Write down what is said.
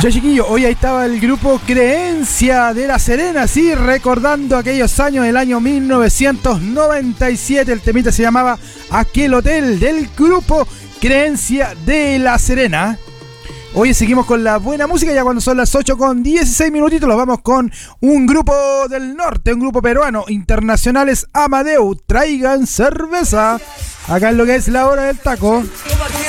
Ya, chiquillo, hoy ahí estaba el grupo Creencia de La Serena, sí, recordando aquellos años del año 1997. El temita se llamaba Aquel Hotel, del grupo Creencia de La Serena. Hoy seguimos con la buena música, ya cuando son las 8:16 minutitos, los vamos con un grupo del norte, un grupo peruano, Internacionales Amadeu. Traigan cerveza, acá en lo que es la hora del taco.